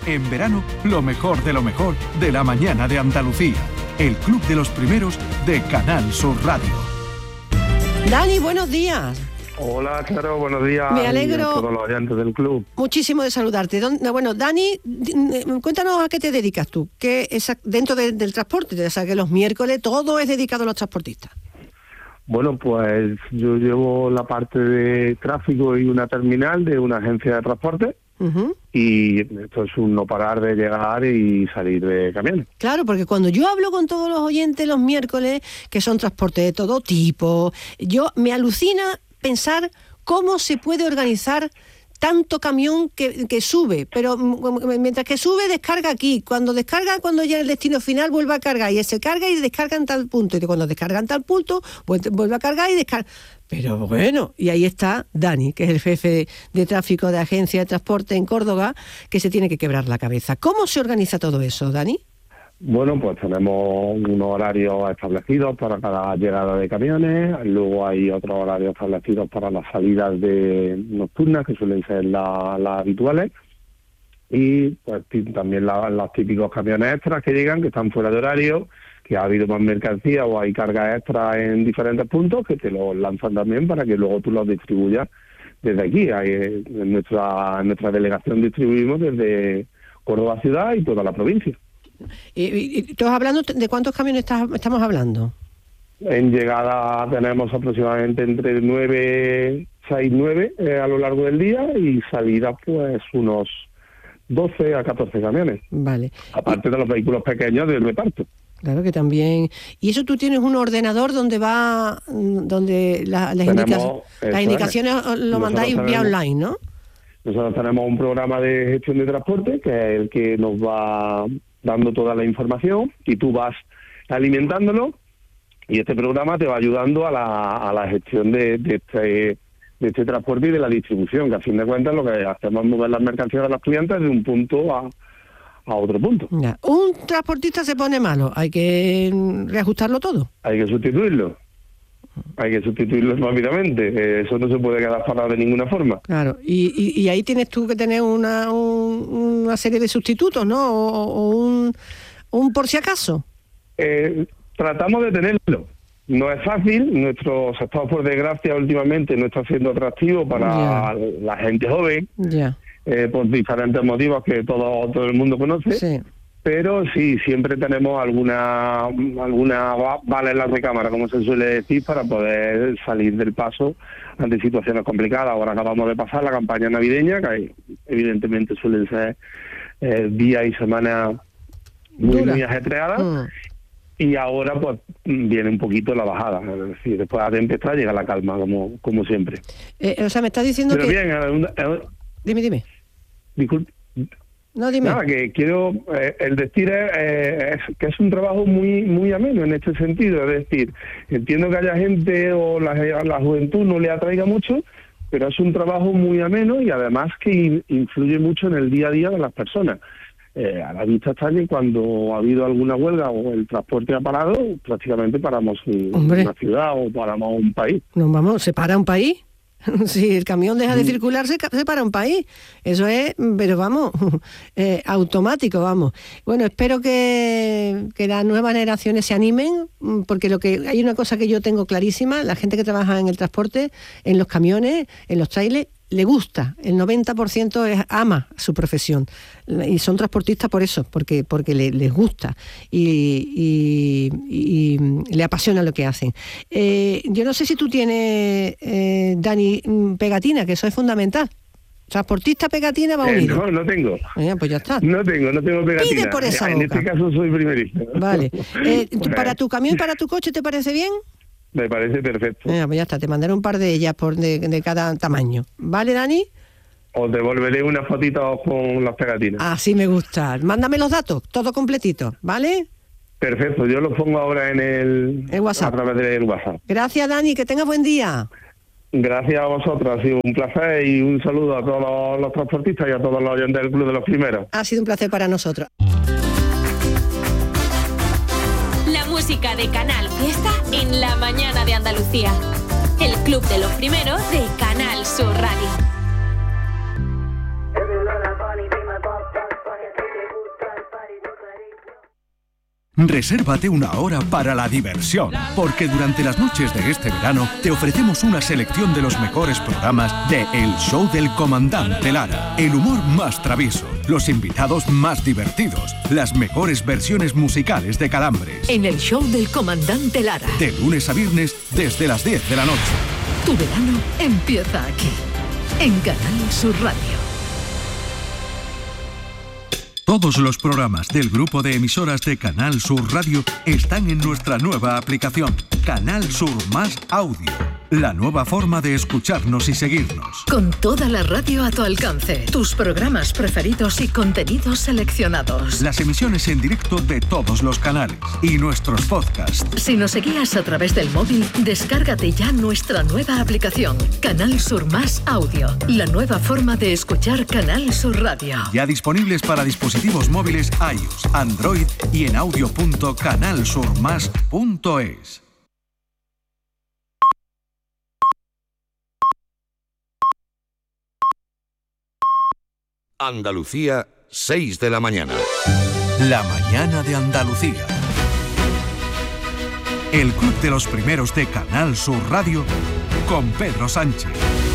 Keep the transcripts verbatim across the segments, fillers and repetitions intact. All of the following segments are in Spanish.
En verano, lo mejor de lo mejor de la mañana de Andalucía. El Club de los Primeros de Canal Sur Radio. Dani, buenos días. Hola, Charo, buenos días. Me alegro a todos los oyentes del club. Muchísimo de saludarte. Bueno, Dani, cuéntanos a qué te dedicas tú, que es dentro de, del transporte, ya sabes que los miércoles todo es dedicado a los transportistas. Bueno, pues yo llevo la parte de tráfico y una terminal de una agencia de transporte. Uh-huh. Y esto es un no parar de llegar y salir de camiones. Claro, porque cuando yo hablo con todos los oyentes los miércoles, que son transportes de todo tipo, yo me alucina pensar cómo se puede organizar tanto camión que, que sube, pero mientras que sube descarga aquí, cuando descarga, cuando llega el destino final vuelve a cargar y se carga y descarga en tal punto, y cuando descarga en tal punto vuelve a cargar y descarga. Pero bueno, y ahí está Dani, que es el jefe de, de tráfico de agencia de transporte en Córdoba, que se tiene que quebrar la cabeza. ¿Cómo se organiza todo eso, Dani? Bueno, pues tenemos unos horarios establecidos para cada llegada de camiones, luego hay otros horarios establecidos para las salidas de nocturnas, que suelen ser las la habituales, y pues también la, los típicos camiones extras que llegan, que están fuera de horario, que ha habido más mercancía o hay cargas extras en diferentes puntos, que te los lanzan también para que luego tú los distribuyas desde aquí. Hay, en nuestra, en nuestra delegación distribuimos desde Córdoba ciudad y toda la provincia. ¿Y, y, y estás hablando de cuántos camiones estás, estamos hablando? En llegada tenemos aproximadamente entre nueve, seis, nueve eh, a lo largo del día, y salida pues unos doce a catorce camiones. Vale. Aparte y... de los vehículos pequeños del reparto. Claro que también. Y eso tú tienes un ordenador donde va, donde la, las, indica... las indicaciones es. Lo mandáis vía online, ¿no? Nosotros tenemos un programa de gestión de transporte que es el que nos va dando toda la información y tú vas alimentándolo, y este programa te va ayudando a la, a la gestión de, de, este, de este transporte y de la distribución, que a fin de cuentas lo que hacemos es mover las mercancías de los clientes de un punto a, a otro punto. Ya. Un transportista se pone malo, hay que reajustarlo todo. Hay que sustituirlo. Hay que sustituirlo rápidamente, eso no se puede quedar parado de ninguna forma. Claro, y, y, y ahí tienes tú que tener una, un, una serie de sustitutos, ¿no? O, o un, un por si acaso. Eh, tratamos de tenerlo. No es fácil, nuestro sector, por desgracia, últimamente no está siendo atractivo para yeah. la gente joven, yeah. eh, por diferentes motivos que todo, todo el mundo conoce. Sí. Pero sí, siempre tenemos alguna alguna bala en la recámara, como se suele decir, para poder salir del paso ante situaciones complicadas. Ahora acabamos de pasar la campaña navideña, que evidentemente suelen ser eh, días y semanas muy, muy ajetreadas, mm. y ahora pues viene un poquito la bajada. Es decir, después de la tempestad llega la calma, como como siempre. Eh, o sea, me estás diciendo Pero que... bien, eh, eh, dime, dime. Disculpe. No, dime. Nada, que quiero, eh, el decir es, eh, es que es un trabajo muy muy ameno en este sentido, es decir, entiendo que haya gente o la, la juventud no le atraiga mucho, pero es un trabajo muy ameno y además que influye mucho en el día a día de las personas. Eh, a la vista está que cuando ha habido alguna huelga o el transporte ha parado, prácticamente paramos un, una ciudad o paramos un país. No, vamos, ¿se para un país? Si el camión deja de circular, se, se para un país. Eso es, pero vamos, eh, automático, vamos. Bueno, espero que, que las nuevas generaciones se animen, porque lo que hay una cosa que yo tengo clarísima, la gente que trabaja en el transporte, en los camiones, en los trailers, le gusta, el noventa por ciento es, ama su profesión, y son transportistas por eso, porque porque le, les gusta y, y, y le apasiona lo que hacen. Eh, yo no sé si tú tienes, eh, Dani, pegatina, que eso es fundamental. Transportista, pegatina, va unido. Eh, no, no tengo. Eh, pues ya está. No tengo, no tengo pegatina. Pide por esa en boca. este caso soy primerista. Vale. Eh, ¿Para tu camión y para tu coche te parece bien? Me parece perfecto. Eh, pues ya está, te mandaré un par de ellas por de, de cada tamaño. ¿Vale, Dani? Os devolveré unas fotitos con las pegatinas. Así me gusta. Mándame los datos, todo completito, ¿vale? Perfecto, yo los pongo ahora en el, el WhatsApp. A través del WhatsApp. Gracias, Dani, que tengas buen día. Gracias a vosotros, ha sido un placer y un saludo a todos los, los transportistas y a todos los oyentes del Club de los Primeros. Ha sido un placer para nosotros. La música de Canal Fiesta en la mañana de Andalucía. El Club de los Primeros de Canal Sur Radio. Resérvate una hora para la diversión, porque durante las noches de este verano te ofrecemos una selección de los mejores programas de El Show del Comandante Lara. El humor más travieso, los invitados más divertidos, las mejores versiones musicales de Calambres. En El Show del Comandante Lara. De lunes a viernes desde las diez de la noche. Tu verano empieza aquí, en Canal Sur Radio. Todos los programas del grupo de emisoras de Canal Sur Radio están en nuestra nueva aplicación, Canal Sur Más Audio. La nueva forma de escucharnos y seguirnos. Con toda la radio a tu alcance, tus programas preferidos y contenidos seleccionados. Las emisiones en directo de todos los canales y nuestros podcasts. Si nos seguías a través del móvil, descárgate ya nuestra nueva aplicación, Canal Sur Más Audio. La nueva forma de escuchar Canal Sur Radio. Ya disponibles para dispositivos móviles iOS, Android y en audio punto canal sur más punto es. Andalucía, seis de la mañana. La mañana de Andalucía. El Club de los Primeros de Canal Sur Radio con Pedro Sánchez.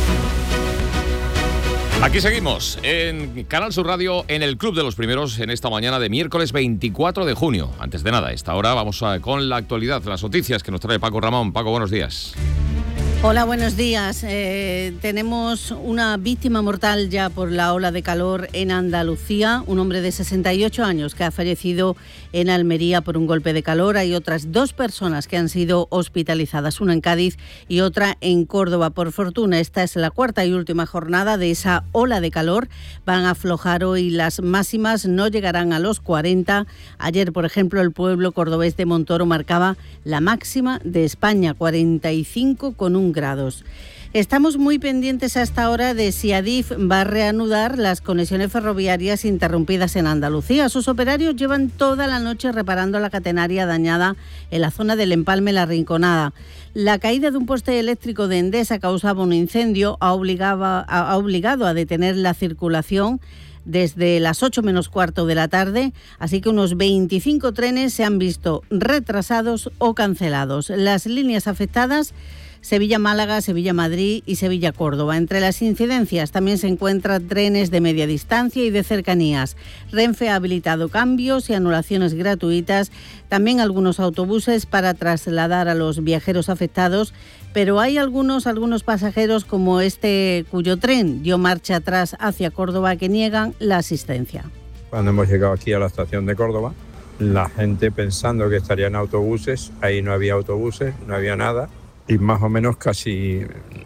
Aquí seguimos en Canal Sur Radio, en el Club de los Primeros, en esta mañana de miércoles veinticuatro de junio. Antes de nada, a esta hora vamos a, con la actualidad, las noticias que nos trae Paco Ramón. Paco, buenos días. Hola, buenos días. Eh, tenemos una víctima mortal ya por la ola de calor en Andalucía, un hombre de sesenta y ocho años que ha fallecido en Almería por un golpe de calor. Hay otras dos personas que han sido hospitalizadas, una en Cádiz y otra en Córdoba. Por fortuna, esta es la cuarta y última jornada de esa ola de calor. Van a aflojar hoy las máximas, no llegarán a los cuarenta. Ayer, por ejemplo, el pueblo cordobés de Montoro marcaba la máxima de España, cuarenta y cinco con un grados. Estamos muy pendientes a esta hora de si Adif va a reanudar las conexiones ferroviarias interrumpidas en Andalucía. Sus operarios llevan toda la noche reparando la catenaria dañada en la zona del Empalme La Rinconada. La caída de un poste eléctrico de Endesa causaba un incendio, ha obligado, ha obligado a detener la circulación desde las ocho menos cuarto de la tarde, así que unos veinticinco trenes se han visto retrasados o cancelados. Las líneas afectadas: Sevilla-Málaga, Sevilla-Madrid y Sevilla-Córdoba. Entre las incidencias también se encuentran trenes de media distancia y de cercanías. Renfe ha habilitado cambios y anulaciones gratuitas, también algunos autobuses para trasladar a los viajeros afectados, pero hay algunos, algunos pasajeros como este cuyo tren dio marcha atrás hacia Córdoba que niegan la asistencia. Cuando hemos llegado aquí a la estación de Córdoba, la gente pensando que estarían autobuses, ahí no había autobuses, no había nada. Y más o menos casi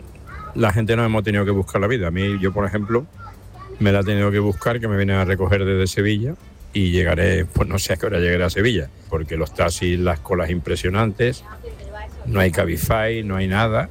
la gente nos hemos tenido que buscar la vida. A mí, yo por ejemplo, me la he tenido que buscar, que me vienen a recoger desde Sevilla y llegaré, pues no sé a qué hora llegaré a Sevilla, porque los taxis, las colas impresionantes, no hay Cabify, no hay nada.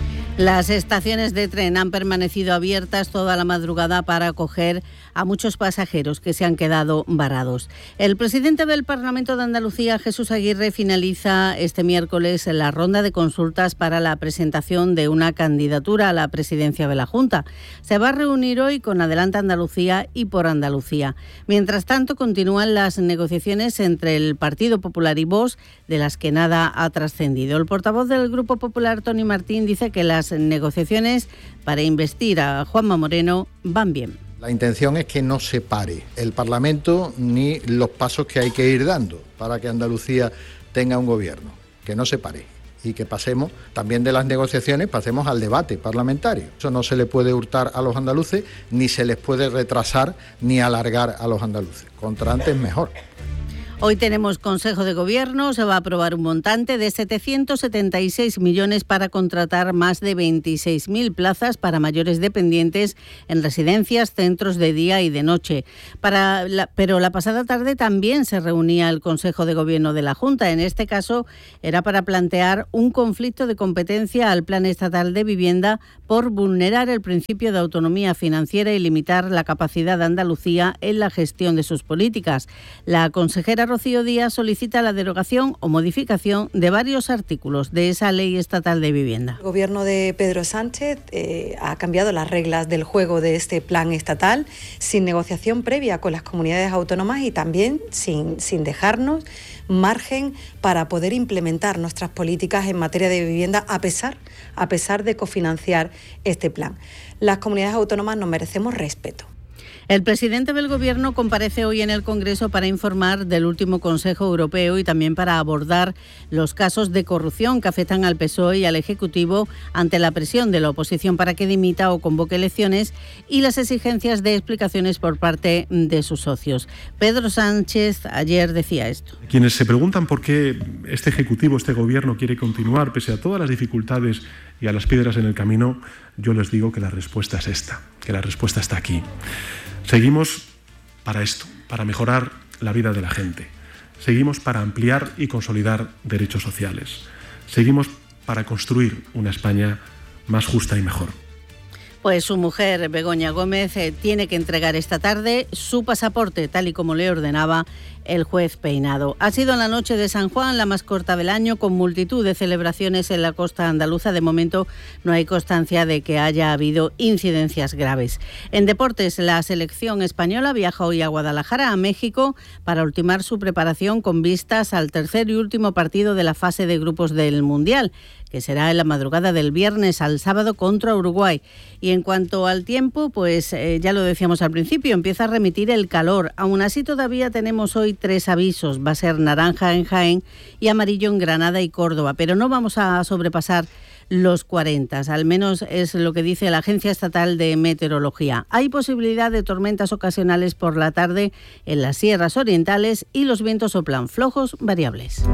Las estaciones de tren han permanecido abiertas toda la madrugada para acoger a muchos pasajeros que se han quedado varados. El presidente del Parlamento de Andalucía, Jesús Aguirre, finaliza este miércoles la ronda de consultas para la presentación de una candidatura a la presidencia de la Junta. Se va a reunir hoy con Adelante Andalucía y Por Andalucía. Mientras tanto, continúan las negociaciones entre el Partido Popular y Vox, de las que nada ha trascendido. El portavoz del Grupo Popular, Tony Martín, dice que las negociaciones para investir a Juanma Moreno van bien. La intención es que no se pare el Parlamento ni los pasos que hay que ir dando para que Andalucía tenga un gobierno, que no se pare y que pasemos también de las negociaciones, pasemos al debate parlamentario. Eso no se le puede hurtar a los andaluces, ni se les puede retrasar ni alargar a los andaluces. Contra antes mejor. Hoy tenemos Consejo de Gobierno, se va a aprobar un montante de setecientos setenta y seis millones para contratar más de veintiséis mil plazas para mayores dependientes en residencias, centros de día y de noche. Para la, pero la pasada tarde también se reunía el Consejo de Gobierno de la Junta. En este caso era para plantear un conflicto de competencia al Plan Estatal de Vivienda por vulnerar el principio de autonomía financiera y limitar la capacidad de Andalucía en la gestión de sus políticas. La consejera Rocío Díaz solicita la derogación o modificación de varios artículos de esa ley estatal de vivienda. El gobierno de Pedro Sánchez eh, ha cambiado las reglas del juego de este plan estatal sin negociación previa con las comunidades autónomas y también sin, sin dejarnos margen para poder implementar nuestras políticas en materia de vivienda a pesar, a pesar de cofinanciar este plan. Las comunidades autónomas nos merecemos respeto. El presidente del Gobierno comparece hoy en el Congreso para informar del último Consejo Europeo y también para abordar los casos de corrupción que afectan al P S O E y al Ejecutivo ante la presión de la oposición para que dimita o convoque elecciones y las exigencias de explicaciones por parte de sus socios. Pedro Sánchez ayer decía esto. Quienes se preguntan por qué este Ejecutivo, este Gobierno quiere continuar pese a todas las dificultades y a las piedras en el camino, yo les digo que la respuesta es esta, que la respuesta está aquí. Seguimos para esto, para mejorar la vida de la gente. Seguimos para ampliar y consolidar derechos sociales. Seguimos para construir una España más justa y mejor. Pues su mujer, Begoña Gómez, eh, tiene que entregar esta tarde su pasaporte, tal y como le ordenaba el juez Peinado. Ha sido en la noche de San Juan, la más corta del año, con multitud de celebraciones en la costa andaluza. De momento no hay constancia de que haya habido incidencias graves. En deportes, la selección española viaja hoy a Guadalajara, a México, para ultimar su preparación con vistas al tercer y último partido de la fase de grupos del Mundial, que será en la madrugada del viernes al sábado contra Uruguay. Y en cuanto al tiempo, pues eh, ya lo decíamos al principio, empieza a remitir el calor. Aún así todavía tenemos hoy tres avisos. Va a ser naranja en Jaén y amarillo en Granada y Córdoba, pero no vamos a sobrepasar los cuarenta, al menos es lo que dice la Agencia Estatal de Meteorología. Hay posibilidad de tormentas ocasionales por la tarde en las sierras orientales y los vientos soplan flojos variables.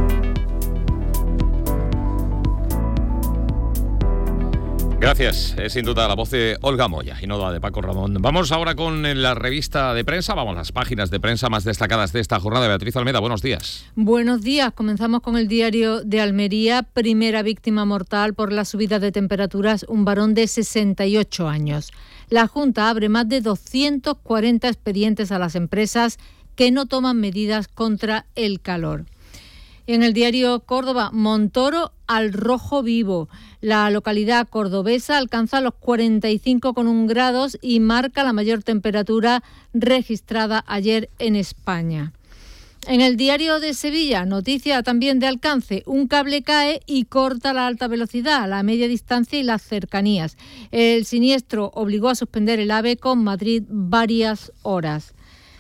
Gracias, es sin duda la voz de Olga Moya y no la de Paco Ramón. Vamos ahora con la revista de prensa, vamos a las páginas de prensa más destacadas de esta jornada. Beatriz Almeda, buenos días. Buenos días, comenzamos con el Diario de Almería. Primera víctima mortal por la subida de temperaturas, un varón de sesenta y ocho años. La Junta abre más de doscientos cuarenta expedientes a las empresas que no toman medidas contra el calor. En el diario Córdoba, Montoro al rojo vivo. La localidad cordobesa alcanza los cuarenta y cinco coma uno grados y marca la mayor temperatura registrada ayer en España. En el diario de Sevilla, noticia también de alcance, un cable cae y corta la alta velocidad, la media distancia y las cercanías. El siniestro obligó a suspender el AVE con Madrid varias horas.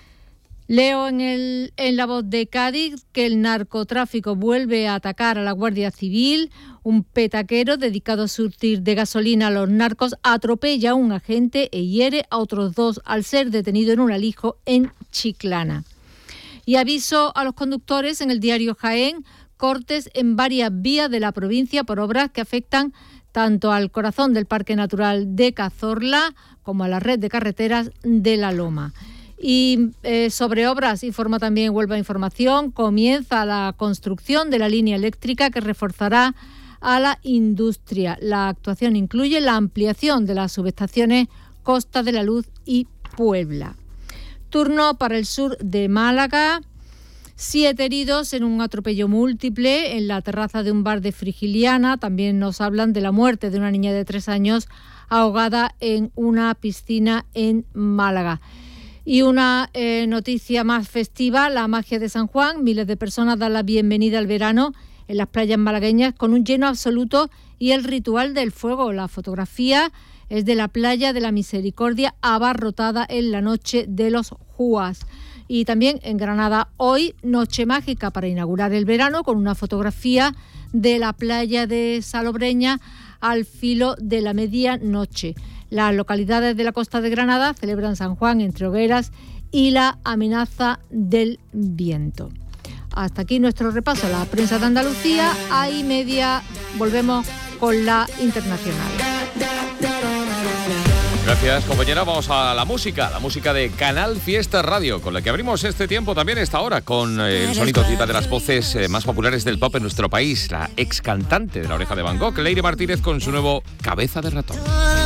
Leo en, el, en La Voz de Cádiz que el narcotráfico vuelve a atacar a la Guardia Civil. Un petaquero dedicado a surtir de gasolina a los narcos atropella a un agente e hiere a otros dos al ser detenido en un alijo en Chiclana. Y aviso a los conductores en el diario Jaén, cortes en varias vías de la provincia por obras que afectan tanto al corazón del Parque Natural de Cazorla como a la red de carreteras de La Loma. Y eh, sobre obras, informa también Huelva Información, comienza la construcción de la línea eléctrica que reforzará a la industria. La actuación incluye la ampliación de las subestaciones Costa de la Luz y Puebla. Turno para el sur de Málaga. Siete heridos en un atropello múltiple en la terraza de un bar de Frigiliana. También nos hablan de la muerte de una niña de tres años ahogada en una piscina en Málaga. Y una eh, noticia más festiva, la magia de San Juan. Miles de personas dan la bienvenida al verano en las playas malagueñas con un lleno absoluto y el ritual del fuego. La fotografía es de la playa de la Misericordia abarrotada en la noche de los Juas. Y también en Granada hoy, noche mágica para inaugurar el verano con una fotografía de la playa de Salobreña al filo de la medianoche. Las localidades de la costa de Granada celebran San Juan entre hogueras y la amenaza del viento. Hasta aquí nuestro repaso a la prensa de Andalucía. Ahí media, volvemos con la internacional. Gracias, compañera. Vamos a la música, la música de Canal Fiesta Radio, con la que abrimos este tiempo también esta hora, con el sonido de las voces eh, más populares del pop en nuestro país, la ex cantante de La Oreja de Van Gogh, Leire Martínez, con su nuevo Cabeza de Ratón.